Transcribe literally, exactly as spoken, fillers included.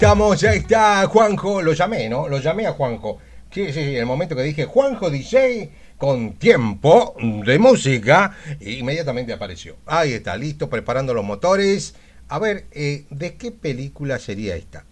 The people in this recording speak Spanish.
Estamos, ya está Juanjo, lo llamé, ¿no? Lo llamé a Juanjo. Sí, sí, sí, en el momento que dije Juanjo D J con tiempo de música, inmediatamente apareció. Ahí está, listo, preparando los motores. A ver, eh, ¿de qué película sería esta?